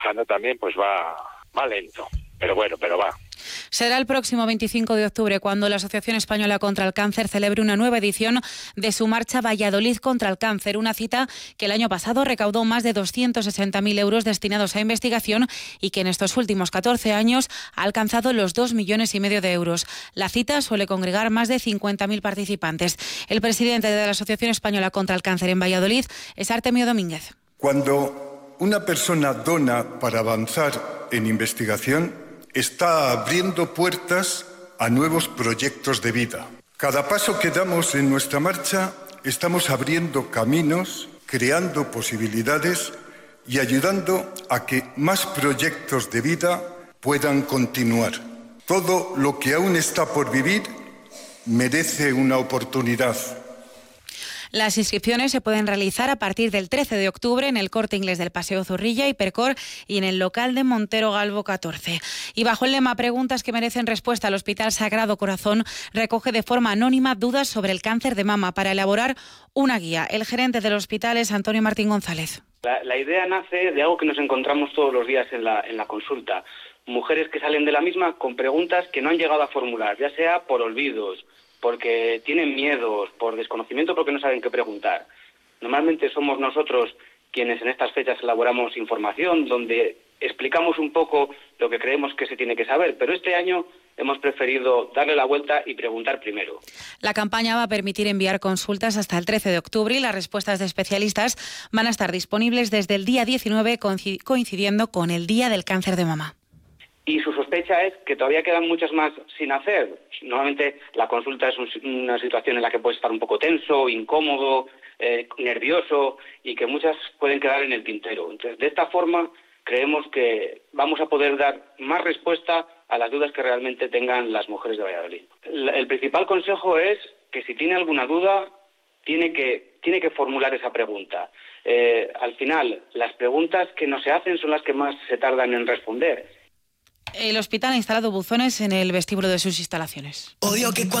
Anda también pues va lento, pero bueno, pero va. Será el próximo 25 de octubre cuando la Asociación Española contra el Cáncer celebre una nueva edición de su marcha Valladolid contra el Cáncer, una cita que el año pasado recaudó más de 260.000 euros destinados a investigación y que en estos últimos 14 años ha alcanzado los 2,5 millones de euros. La cita suele congregar más de 50.000 participantes. El presidente de la Asociación Española contra el Cáncer en Valladolid es Artemio Domínguez. Cuando una persona dona para avanzar en investigación, está abriendo puertas a nuevos proyectos de vida. Cada paso que damos en nuestra marcha, estamos abriendo caminos, creando posibilidades y ayudando a que más proyectos de vida puedan continuar. Todo lo que aún está por vivir merece una oportunidad. Las inscripciones se pueden realizar a partir del 13 de octubre en el Corte Inglés del Paseo Zorrilla y Percor y en el local de Montero Galvo 14. Y bajo el lema Preguntas que merecen respuesta, el Hospital Sagrado Corazón recoge de forma anónima dudas sobre el cáncer de mama para elaborar una guía. El gerente del hospital es Antonio Martín González. La idea nace de algo que nos encontramos todos los días en la consulta. Mujeres que salen de la misma con preguntas que no han llegado a formular, ya sea por olvidos, porque tienen miedos, por desconocimiento, porque no saben qué preguntar. Normalmente somos nosotros quienes en estas fechas elaboramos información donde explicamos un poco lo que creemos que se tiene que saber, pero este año hemos preferido darle la vuelta y preguntar primero. La campaña va a permitir enviar consultas hasta el 13 de octubre y las respuestas de especialistas van a estar disponibles desde el día 19, coincidiendo con el Día del Cáncer de Mama. Y su sospecha es que todavía quedan muchas más sin hacer. Normalmente la consulta es una situación en la que puedes estar un poco tenso, incómodo, nervioso y que muchas pueden quedar en el tintero. Entonces, de esta forma, creemos que vamos a poder dar más respuesta a las dudas que realmente tengan las mujeres de Valladolid. El principal consejo es que si tiene alguna duda, tiene que formular esa pregunta. Al final, las preguntas que no se hacen son las que más se tardan en responder. El hospital ha instalado buzones en el vestíbulo de sus instalaciones.